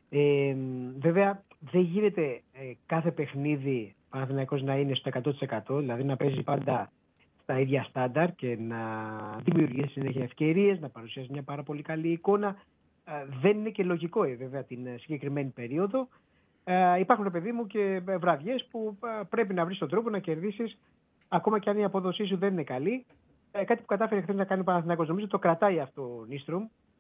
Βέβαια δεν γίνεται κάθε παιχνίδι Παναθηναϊκός να είναι στο 100%, δηλαδή να παίζει πάντα στα ίδια στάνταρ και να δημιουργήσει συνέχεια ευκαιρίες, να παρουσιάζει μια πάρα πολύ καλή εικόνα. Δεν είναι και λογικό βέβαια την συγκεκριμένη περίοδο. Υπάρχουν, παιδί μου, και βραδιές που πρέπει να βρεις τον τρόπο να κερδίσεις ακόμα και αν η απόδοσή σου δεν είναι καλή. Κάτι που κατάφερε χθες να κάνει ο Παναθηναϊκός, νομίζω το κρατάει αυτό ο Νίστρομ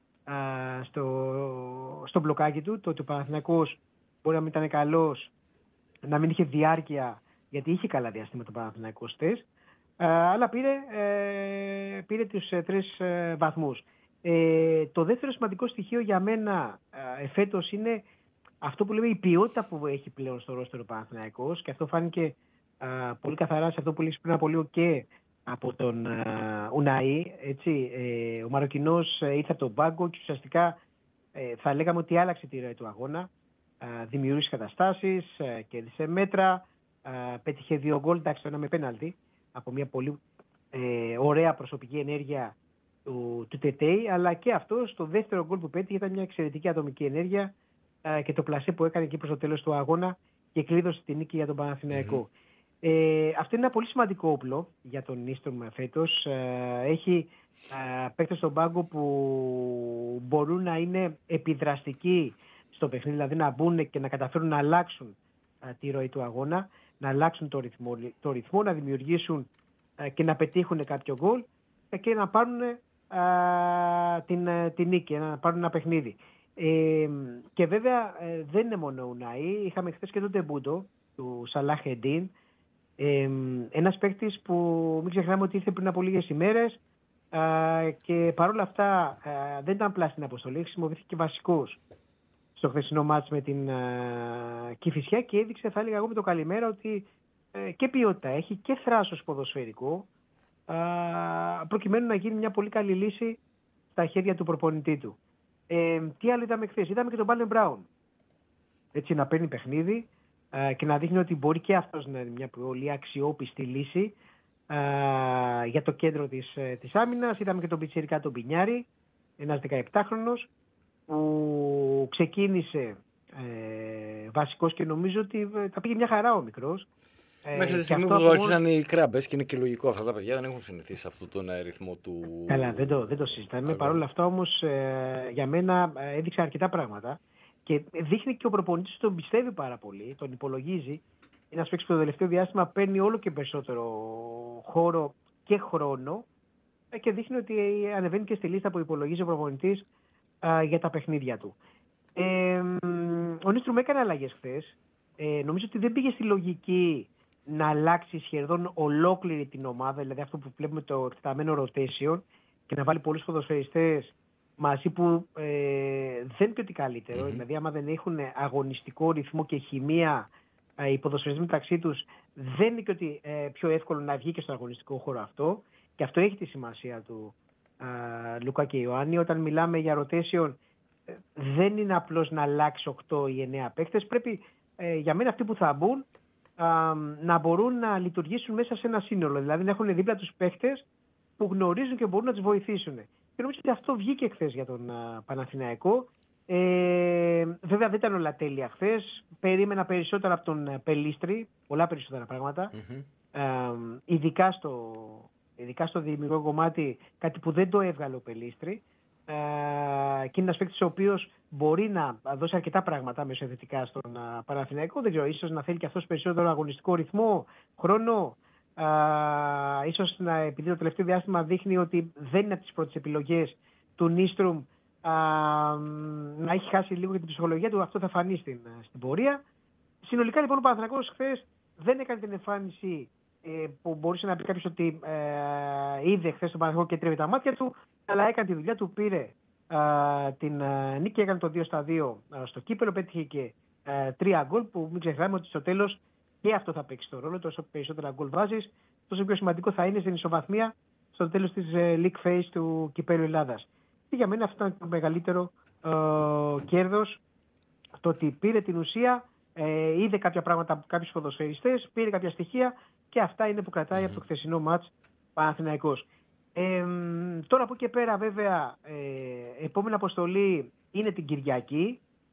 στο μπλοκάκι του. Το ότι ο Παναθηναϊκός μπορεί να μην ήταν καλός, να μην είχε διάρκεια, γιατί είχε καλά διαστήματα ο Παναθηναϊκός χθες, αλλά πήρε τους 3 βαθμούς. Το δεύτερο σημαντικό στοιχείο για μένα εφέτος είναι αυτό που λέμε η ποιότητα που έχει πλέον στο ρόστερο ο Παναθηναϊκός, και αυτό φάνηκε πολύ καθαρά σε αυτό που λες πριν από λίγο και από τον Ουναΐ. Ο Μαροκινός ήρθε από τον πάγκο και ουσιαστικά θα λέγαμε ότι άλλαξε τη ροή του αγώνα. Δημιούργησε καταστάσεις, κέρδισε μέτρα, πέτυχε 2 γκολ, εντάξει, το ένα με πέναλτι, από μια πολύ ωραία προσωπική ενέργεια του Τετέι, αλλά και αυτό στο δεύτερο γκολ που πέτυχε ήταν μια εξαιρετική ατομική ενέργεια και το πλασέ που έκανε εκεί προς το τέλος του αγώνα και κλείδωσε τη νίκη για τον Παναθηναϊκό. Αυτό είναι ένα πολύ σημαντικό όπλο για τον Νίστρομ φέτος. Έχει παίκτες στον πάγκο που μπορούν να είναι επιδραστικοί στο παιχνίδι, δηλαδή να μπουν και να καταφέρουν να αλλάξουν τη ροή του αγώνα, να αλλάξουν το ρυθμό, να δημιουργήσουν και να πετύχουν κάποιο γκολ και να πάρουν την νίκη, να πάρουν ένα παιχνίδι. Και βέβαια δεν είναι μόνο ο Ουναΐ, είχαμε χθες και τον ντεμπούτο του Σαλάχ Εντίν, ένας παίκτης που μην ξεχνάμε ότι ήρθε πριν από λίγες ημέρες και παρόλα αυτά δεν ήταν απλά στην αποστολή, χρησιμοποιήθηκε βασικός στο χθεσινό μάτς με την Κηφισιά και έδειξε, θα έλεγα εγώ με το καλημέρα, ότι και ποιότητα έχει και θράσος ποδοσφαιρικό, προκειμένου να γίνει μια πολύ καλή λύση στα χέρια του προπονητή του. Τι άλλο είδαμε χθες? Είδαμε και τον Μπάλεν Μπράουν να παίρνει παιχνίδι και να δείχνει ότι μπορεί και αυτός να είναι μια πολύ αξιόπιστη λύση για το κέντρο της άμυνας. Είδαμε και τον πιτσιρικά τον Πινιάρη, ένας 17χρονος που ξεκίνησε βασικός και νομίζω ότι θα πήγε μια χαρά ο μικρός. Μέχρι τη στιγμή που άρχισαν οι κράμπες, και είναι και λογικό, αυτά τα παιδιά δεν έχουν συνηθίσει σε αυτόν τον ρυθμό του. Καλά, δεν το συζητάμε. Παρ' όλα αυτά όμως για μένα έδειξε αρκετά πράγματα και δείχνει και ο προπονητής τον πιστεύει πάρα πολύ, τον υπολογίζει. Είναι ένας παίκτης που το τελευταίο διάστημα παίρνει όλο και περισσότερο χώρο και χρόνο και δείχνει ότι ανεβαίνει και στη λίστα που υπολογίζει ο προπονητής για τα παιχνίδια του. Ο Νίστρομ έκανε αλλαγές χθες. Νομίζω ότι δεν πήγε στη λογική να αλλάξει σχεδόν ολόκληρη την ομάδα, δηλαδή αυτό που βλέπουμε το εκτεταμένο rotation, και να βάλει πολλούς ποδοσφαιριστές μαζί που δεν είναι και ότι καλύτερο. Δηλαδή άμα δεν έχουν αγωνιστικό ρυθμό και χημεία οι ποδοσφαιριστές μεταξύ τους, δεν είναι και ότι πιο εύκολο να βγει και στον αγωνιστικό χώρο αυτό, και αυτό έχει τη σημασία του Λούκα και Ιωάννη. Όταν μιλάμε για rotation δεν είναι απλώς να αλλάξει 8 ή 9 παίκτες, πρέπει για μένα αυτοί που θα μπουν να μπορούν να λειτουργήσουν μέσα σε ένα σύνολο, δηλαδή να έχουν δίπλα τους παίχτες που γνωρίζουν και μπορούν να τους βοηθήσουν. Και νομίζω ότι αυτό βγήκε χθες για τον Παναθηναϊκό. Βέβαια δεν ήταν όλα τέλεια χθες. Περίμενα περισσότερα από τον Πελίστρη, πολλά περισσότερα πράγματα. Ειδικά στο δημιουργικό κομμάτι, κάτι που δεν το έβγαλε ο Πελίστρη. Και είναι ένας παίκτης ο οποίος μπορεί να δώσει αρκετά πράγματα μεσοθετικά στον Παναθηναϊκό. Δεν ξέρω, ίσως να θέλει και αυτός περισσότερο αγωνιστικό ρυθμό, χρόνο. Ίσως επειδή το τελευταίο διάστημα δείχνει ότι δεν είναι από τις πρώτες επιλογές του Νίστρομ, να έχει χάσει λίγο και την ψυχολογία του. Αυτό θα φανεί στην πορεία. Συνολικά λοιπόν ο Παναθηναϊκός χθες δεν έκανε την εμφάνιση που μπορούσε να πει κάποιος ότι είδε χθες τον Παναθηναϊκό και τρίβει τα μάτια του, αλλά έκανε τη δουλειά του, πήρε την νίκη, έκανε το 2-2 στο κύπελο, πέτυχε και 3 γκολ που μην ξεχνάμε ότι στο τέλος και αυτό θα παίξει το ρόλο. Τόσο περισσότερα γκολ βάζεις, τόσο πιο σημαντικό θα είναι στην ισοβαθμία στο τέλος της League Phase του κυπέλου Ελλάδας. Και για μένα αυτό ήταν το μεγαλύτερο κέρδος, το ότι πήρε την ουσία, είδε κάποια πράγματα από κάποιους ποδοσφαιριστές, πήρε κάποια στοιχεία και αυτά είναι που κρατάει από το χθεσινό μάτς Παναθηναϊκός. Τώρα από εκεί και πέρα βέβαια επόμενη αποστολή είναι την Κυριακή.